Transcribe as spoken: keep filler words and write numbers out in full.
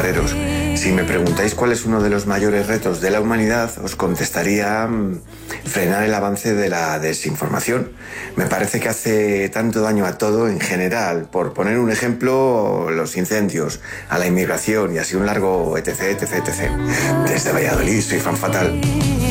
chubasqueros. Si me preguntáis cuál es uno de los mayores retos de la humanidad, os contestaría mmm, frenar el avance de la desinformación. Me parece que hace tanto daño a todo en general. Por poner un ejemplo, los incendios, a la inmigración y así un largo etc, etc, etc. Desde Valladolid soy Fan Fatal.